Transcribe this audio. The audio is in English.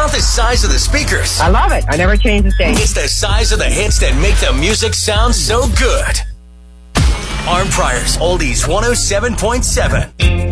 not the size of the speakers. I love it. I never change the station. It's the size of the hits that make the music sound so good. Arm Prior's Oldies 107.7.